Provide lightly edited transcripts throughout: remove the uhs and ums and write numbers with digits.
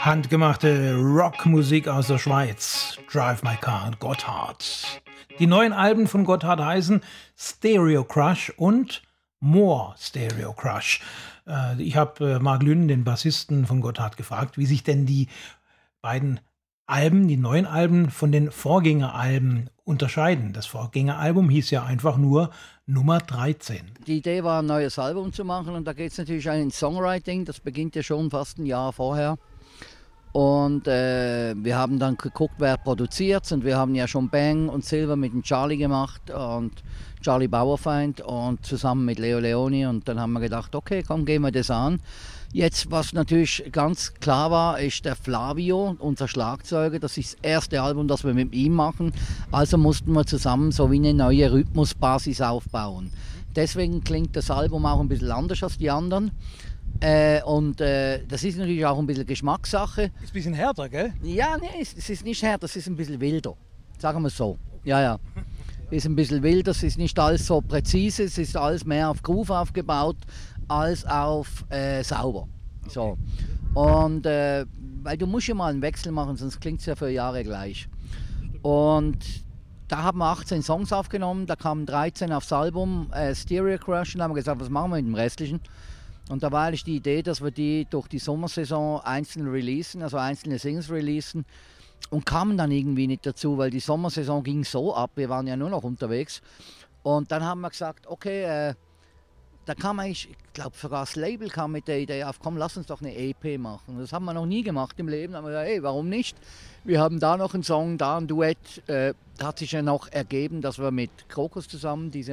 Handgemachte Rockmusik aus der Schweiz. Drive My Car, Gotthard. Die neuen Alben von Gotthard heißen Stereo Crush und More Stereo Crush. Ich habe Marc Lünn, den Bassisten von Gotthard, gefragt, wie sich denn die beiden Alben, die neuen Alben, von den Vorgängeralben unterscheiden. Das Vorgängeralbum hieß ja einfach nur Nummer 13. Die Idee war, ein neues Album zu machen, und da geht es natürlich ins Songwriting. Das beginnt ja schon fast ein Jahr vorher. Und wir haben dann geguckt, wer produziert, und wir haben ja schon Bang und Silver mit dem Charlie gemacht und Charlie Bauerfeind und zusammen mit Leo Leoni, und dann haben wir gedacht, okay, komm, gehen wir das an. Jetzt, was natürlich ganz klar war, ist der Flavio, unser Schlagzeuger. Das ist das erste Album, das wir mit ihm machen. Also mussten wir zusammen so wie eine neue Rhythmusbasis aufbauen. Deswegen klingt das Album auch ein bisschen anders als die anderen. Das ist natürlich auch ein bisschen Geschmackssache. Ist ein bisschen härter, gell? Ja, nee, es ist nicht härter, es ist ein bisschen wilder. Sagen wir es so. Ja. Es ist ein bisschen wilder, es ist nicht alles so präzise, es ist alles mehr auf Groove aufgebaut als auf sauber. So. Und weil du musst ja mal einen Wechsel machen, sonst klingt es ja für Jahre gleich. Und da haben wir 18 Songs aufgenommen, da kamen 13 aufs Album, Stereo Crush, und haben wir gesagt, was machen wir mit dem Restlichen? Und da war eigentlich die Idee, dass wir die durch die Sommersaison einzeln releasen, also einzelne Singles releasen, und kamen dann irgendwie nicht dazu, weil die Sommersaison ging so ab, wir waren ja nur noch unterwegs. Und dann haben wir gesagt, okay, da kam eigentlich, ich glaube sogar das Label kam mit der Idee auf, komm, lass uns doch eine EP machen. Das haben wir noch nie gemacht im Leben. Da haben wir gesagt, hey, warum nicht? Wir haben da noch einen Song, da ein Duett. Hat sich ja noch ergeben, dass wir mit Krokus zusammen diese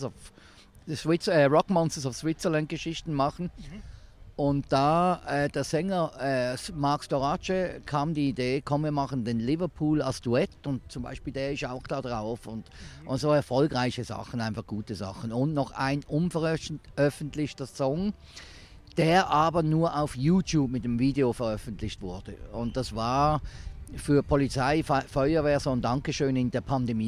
Rock Monsters of Switzerland Geschichten machen. Und da der Sänger Marc Storace kam die Idee, komm, wir machen den Liverpool als Duett, und zum Beispiel der ist auch da drauf, und so erfolgreiche Sachen, einfach gute Sachen. Und noch ein unveröffentlichter Song, der aber nur auf YouTube mit dem Video veröffentlicht wurde. Und das war für Polizei, Feuerwehr so ein Dankeschön in der Pandemie.